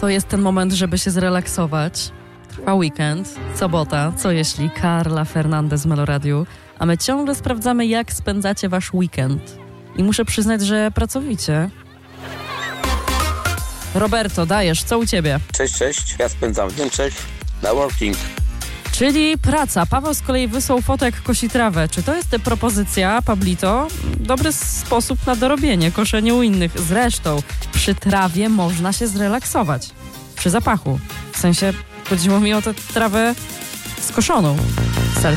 To jest ten moment, żeby się zrelaksować. Trwa weekend, sobota, co jeśli Carla Fernandez z Meloradiu, a my ciągle sprawdzamy, jak spędzacie wasz weekend. I muszę przyznać, że pracowicie. Roberto, dajesz, co u ciebie? Cześć. Ja spędzam w Niemczech na working. Czyli praca. Paweł z kolei wysłał fotę, jak kosi trawę. Czy to jest propozycja, Pablito? Dobry sposób na dorobienie, koszenie u innych. Zresztą przy trawie można się zrelaksować. Przy zapachu. W sensie chodziło mi o tę trawę skoszoną.